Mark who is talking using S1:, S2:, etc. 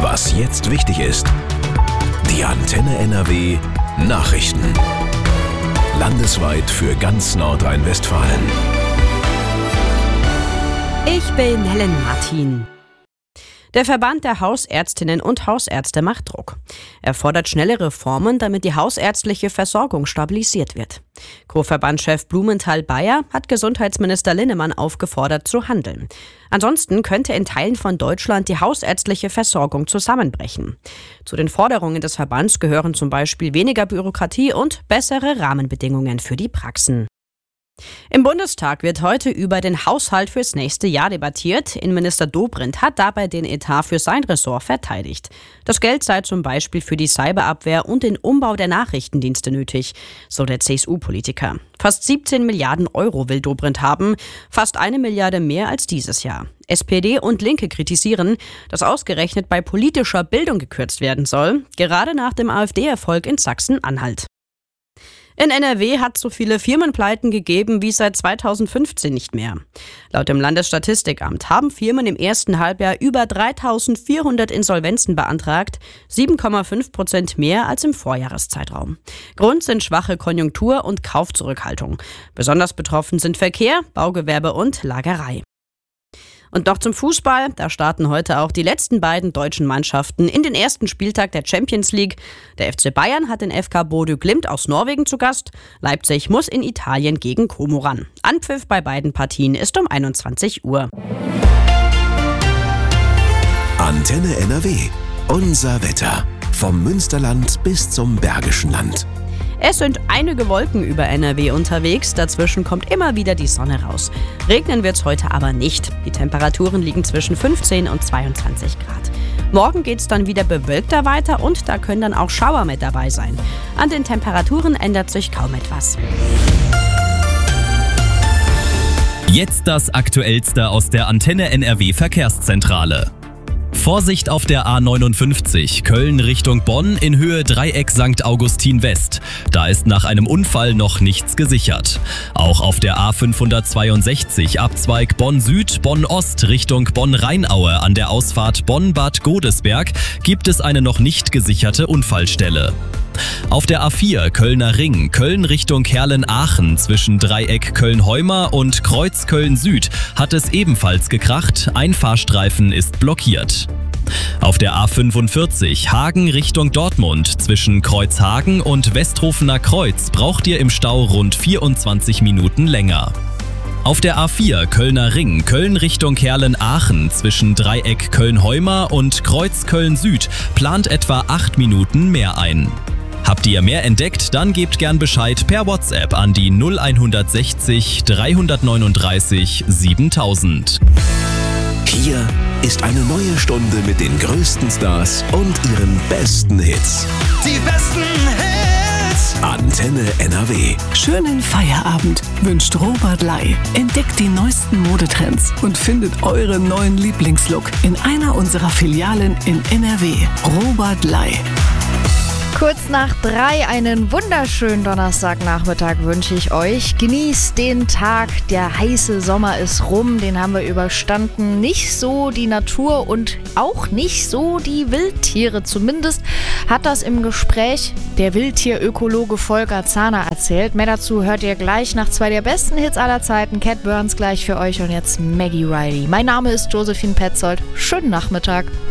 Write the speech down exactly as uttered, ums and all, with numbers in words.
S1: Was jetzt wichtig ist. Die Antenne N R W Nachrichten. Landesweit für ganz Nordrhein-Westfalen.
S2: Ich bin Helen Martin. Der Verband der Hausärztinnen und Hausärzte macht Druck. Er fordert schnelle Reformen, damit die hausärztliche Versorgung stabilisiert wird. Co-Verbandschef Blumenthal-Bayer hat Gesundheitsminister Linnemann aufgefordert zu handeln. Ansonsten könnte in Teilen von Deutschland die hausärztliche Versorgung zusammenbrechen. Zu den Forderungen des Verbands gehören zum Beispiel weniger Bürokratie und bessere Rahmenbedingungen für die Praxen. Im Bundestag wird heute über den Haushalt fürs nächste Jahr debattiert. Innenminister Dobrindt hat dabei den Etat für sein Ressort verteidigt. Das Geld sei zum Beispiel für die Cyberabwehr und den Umbau der Nachrichtendienste nötig, so der C S U-Politiker. Fast siebzehn Milliarden Euro will Dobrindt haben, fast eine Milliarde mehr als dieses Jahr. S P D und Linke kritisieren, dass ausgerechnet bei politischer Bildung gekürzt werden soll, gerade nach dem AfD-Erfolg in Sachsen-Anhalt. In N R W hat es so viele Firmenpleiten gegeben wie seit zweitausendfünfzehn nicht mehr. Laut dem Landesstatistikamt haben Firmen im ersten Halbjahr über dreitausendvierhundert Insolvenzen beantragt, sieben Komma fünf Prozent mehr als im Vorjahreszeitraum. Grund sind schwache Konjunktur und Kaufzurückhaltung. Besonders betroffen sind Verkehr, Baugewerbe und Lagerei. Und noch zum Fußball. Da starten heute auch die letzten beiden deutschen Mannschaften in den ersten Spieltag der Champions League. Der F C Bayern hat den F K Bodø Glimt aus Norwegen zu Gast. Leipzig muss in Italien gegen Como ran. Anpfiff bei beiden Partien ist um einundzwanzig Uhr.
S1: Antenne N R W. Unser Wetter. Vom Münsterland bis zum Bergischen Land.
S2: Es sind einige Wolken über N R W unterwegs, dazwischen kommt immer wieder die Sonne raus. Regnen wird es heute aber nicht. Die Temperaturen liegen zwischen fünfzehn und zweiundzwanzig Grad. Morgen geht es dann wieder bewölkter weiter und da können dann auch Schauer mit dabei sein. An den Temperaturen ändert sich kaum etwas.
S3: Jetzt das Aktuellste aus der Antenne N R W Verkehrszentrale. Vorsicht auf der A neunundfünfzig, Köln Richtung Bonn in Höhe Dreieck Sankt Augustin West. Da ist nach einem Unfall noch nichts gesichert. Auch auf der A fünfhundertzweiundsechzig, Abzweig Bonn Süd, Bonn Ost Richtung Bonn-Rheinaue an der Ausfahrt Bonn-Bad Godesberg gibt es eine noch nicht gesicherte Unfallstelle. Auf der A vier Kölner Ring, Köln Richtung Herlen-Aachen zwischen Dreieck Köln-Heumer und Kreuz Köln-Süd hat es ebenfalls gekracht, ein Fahrstreifen ist blockiert. Auf der A fünfundvierzig Hagen Richtung Dortmund zwischen Kreuzhagen und Westhofener Kreuz braucht ihr im Stau rund vierundzwanzig Minuten länger. Auf der A vier Kölner Ring, Köln Richtung Herlen-Aachen zwischen Dreieck Köln-Heumer und Kreuz Köln-Süd plant etwa acht Minuten mehr ein. Habt ihr mehr entdeckt, dann gebt gern Bescheid per WhatsApp an die null sechzig, dreihundertneununddreißig, siebentausend.
S1: Hier ist eine neue Stunde mit den größten Stars und ihren besten Hits.
S4: Die besten Hits!
S1: Antenne N R W.
S5: Schönen Feierabend wünscht Robert Lai. Entdeckt die neuesten Modetrends und findet euren neuen Lieblingslook in einer unserer Filialen in N R W. Robert Lai.
S6: Kurz nach drei, einen wunderschönen Donnerstagnachmittag wünsche ich euch. Genießt den Tag, der heiße Sommer ist rum, den haben wir überstanden. Nicht so die Natur und auch nicht so die Wildtiere. Zumindest hat das im Gespräch der Wildtierökologe Volker Zahner erzählt. Mehr dazu hört ihr gleich nach zwei der besten Hits aller Zeiten. Cat Burns gleich für euch und jetzt Maggie Riley. Mein Name ist Josephine Petzold. Schönen Nachmittag.